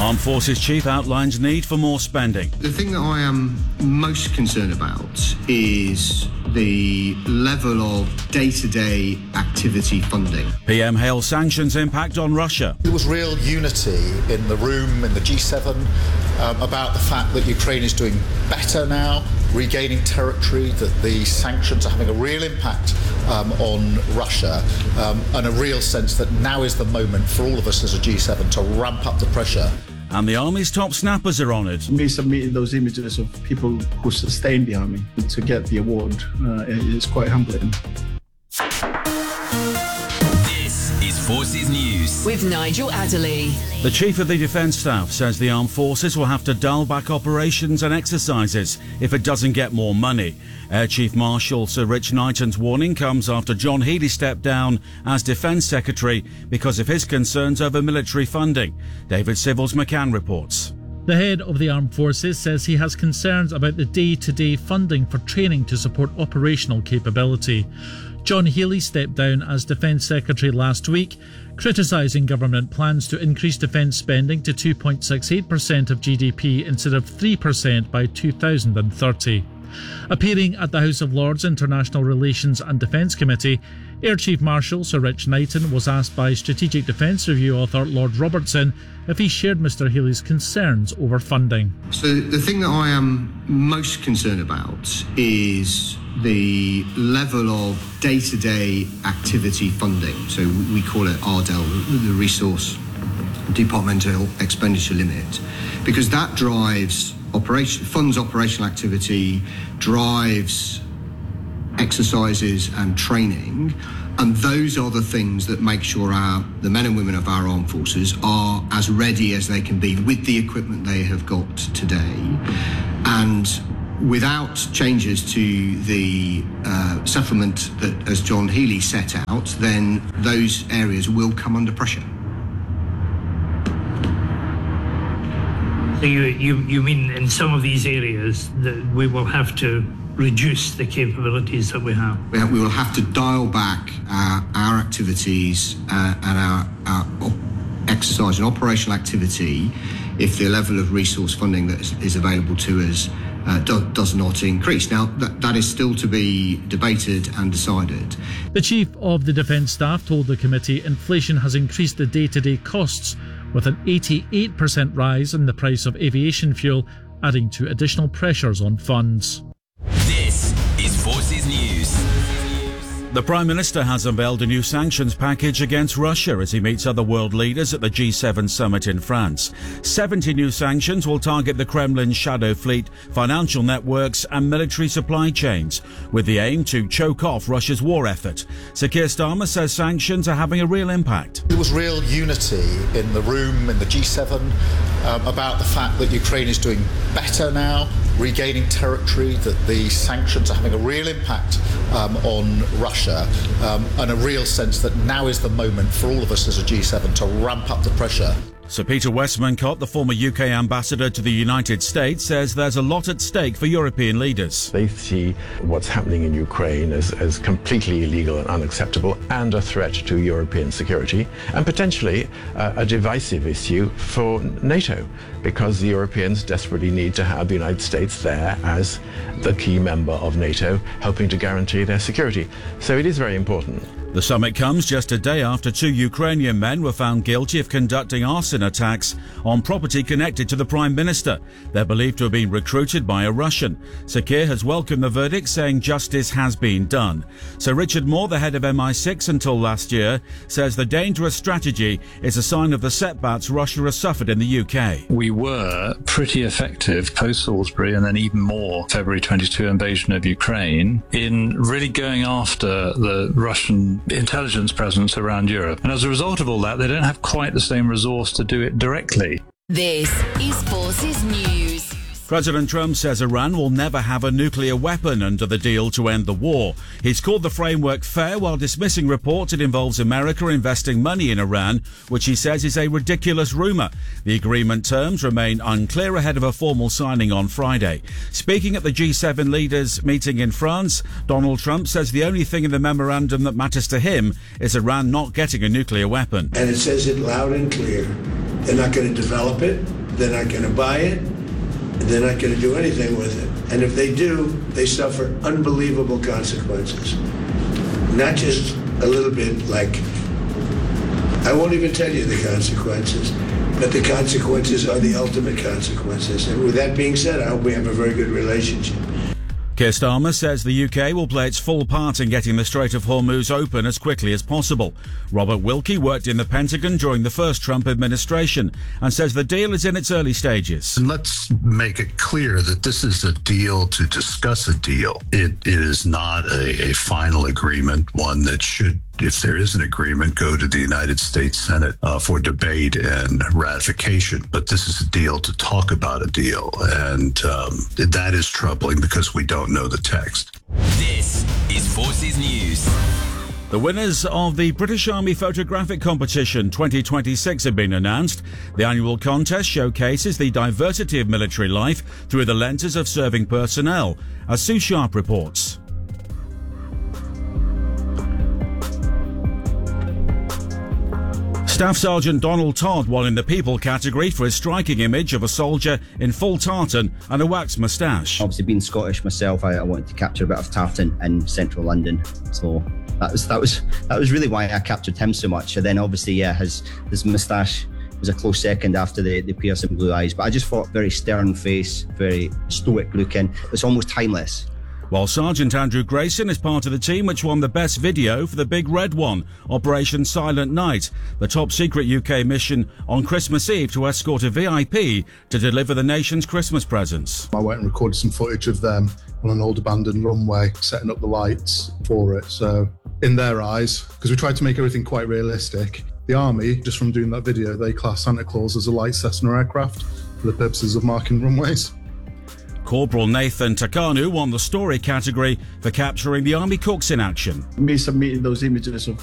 Armed Forces Chief outlines need for more spending. The thing that I am most concerned about is the level of day-to-day activity funding. PM hails sanctions' impact on Russia. There was real unity in the room, in the G7, about the fact that Ukraine is doing better now, regaining territory, that the sanctions are having a real impact on Russia, and a real sense that now is the moment for all of us as a G7 to ramp up the pressure. And the Army's top snappers are honoured. Me submitting those images of people who sustained the Army to get the award is quite humbling. This is Forces News with Nigel Adderley. The Chief of the Defence Staff says the Armed Forces will have to dial back operations and exercises if it doesn't get more money. Air Chief Marshal Sir Rich Knighton's warning comes after John Healey stepped down as Defence Secretary because of his concerns over military funding. David Civils McCann reports. The head of the Armed Forces says he has concerns about the day-to-day funding for training to support operational capability. John Healey stepped down as Defence Secretary last week, criticising government plans to increase defence spending to 2.68% of GDP instead of 3% by 2030. Appearing at the House of Lords International Relations and Defence Committee, Air Chief Marshal Sir Rich Knighton was asked by Strategic Defence Review author Lord Robertson if he shared Mr Healey's concerns over funding. So the thing that I am most concerned about is the level of day-to-day activity funding. So we call it RDEL, the Resource Departmental Expenditure Limit, because that drives funds operational activity, drives exercises and training, and those are the things that make sure the men and women of our armed forces are as ready as they can be with the equipment they have got today. And without changes to the settlement that, as John Healey set out, then those areas will come under pressure. So you mean in some of these areas that we will have to reduce the capabilities that we have? We will have to dial back our activities and our exercise and operational activity if the level of resource funding that is available to us does not increase. Now, that is still to be debated and decided. The Chief of the Defence Staff told the committee inflation has increased the day-to-day costs, with an 88% rise in the price of aviation fuel, adding to additional pressures on funds. This is Forces News. The Prime Minister has unveiled a new sanctions package against Russia as he meets other world leaders at the G7 summit in France. 70 new sanctions will target the Kremlin's shadow fleet, financial networks and military supply chains, with the aim to choke off Russia's war effort. Sir Keir Starmer says sanctions are having a real impact. There was real unity in the room, in the G7, about the fact that Ukraine is doing better now, regaining territory, that the sanctions are having a real impact on Russia, and a real sense that now is the moment for all of us as a G7 to ramp up the pressure. Sir Peter Westmancott, the former UK ambassador to the United States, says there's a lot at stake for European leaders. They see what's happening in Ukraine as completely illegal and unacceptable and a threat to European security, and potentially a divisive issue for NATO, because the Europeans desperately need to have the United States there as the key member of NATO, helping to guarantee their security. So it is very important. The summit comes just a day after 2 Ukrainian men were found guilty of conducting arson attacks on property connected to the Prime Minister. They're believed to have been recruited by a Russian. Sir Keir has welcomed the verdict, saying justice has been done. Sir Richard Moore, the head of MI6 until last year, says the dangerous strategy is a sign of the setbacks Russia has suffered in the UK. We were pretty effective post Salisbury and then even more February 22 invasion of Ukraine in really going after the Russian intelligence presence around Europe. And as a result of all that, they don't have quite the same resource to do it directly. This is Forces News. President Trump says Iran will never have a nuclear weapon under the deal to end the war. He's called the framework fair while dismissing reports it involves America investing money in Iran, which he says is a ridiculous rumour. The agreement terms remain unclear ahead of a formal signing on Friday. Speaking at the G7 leaders meeting in France, Donald Trump says the only thing in the memorandum that matters to him is Iran not getting a nuclear weapon. And it says it loud and clear. They're not going to develop it. They're not going to buy it. They're not going to do anything with it. And if they do, they suffer unbelievable consequences. Not just a little bit like, I won't even tell you the consequences, but the consequences are the ultimate consequences. And with that being said, I hope we have a very good relationship. Keir Starmer says the UK will play its full part in getting the Strait of Hormuz open as quickly as possible. Robert Wilkie worked in the Pentagon during the first Trump administration and says the deal is in its early stages. And let's make it clear that this is a deal to discuss a deal. It is not a final agreement, one that should, if there is an agreement, go to the United States Senate for debate and ratification. But this is a deal to talk about a deal. And that is troubling because we don't know the text. This is Forces News. The winners of the British Army Photographic Competition 2026 have been announced. The annual contest showcases the diversity of military life through the lenses of serving personnel, as Sue Sharp reports. Staff Sergeant Donald Todd won in the People category for his striking image of a soldier in full tartan and a waxed moustache. Obviously, being Scottish myself, I wanted to capture a bit of tartan in central London, so that was really why I captured him so much. And then obviously, his moustache was a close second after the piercing blue eyes. But I just thought very stern face, very stoic looking. It's almost timeless. While Sergeant Andrew Grayson is part of the team which won the best video for the Big Red One, Operation Silent Night, the top secret UK mission on Christmas Eve to escort a VIP to deliver the nation's Christmas presents. I went and recorded some footage of them on an old abandoned runway, setting up the lights for it. So in their eyes, because we tried to make everything quite realistic, the Army, just from doing that video, they class Santa Claus as a light Cessna aircraft for the purposes of marking runways. Corporal Nathan Takanu won the story category for capturing the Army cooks in action. Me submitting those images of